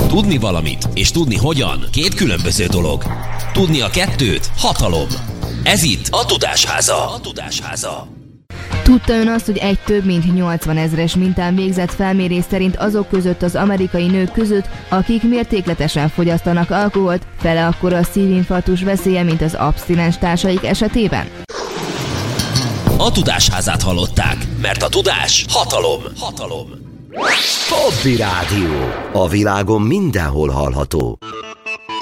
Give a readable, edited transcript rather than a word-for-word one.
Tudni valamit és tudni hogyan két különböző dolog. Tudni a kettőt hatalom. Ez itt a Tudásháza. Tudta ön azt, hogy egy több mint 80 000-es mintán végzett felmérés szerint azok között az amerikai nők között, akik mértékletesen fogyasztanak alkoholt, fele akkora a szívinfarktus veszélye, mint az abszinens társaik esetében? A Tudásházát hallották, mert a tudás hatalom. Hobby Rádió. A világon mindenhol hallható.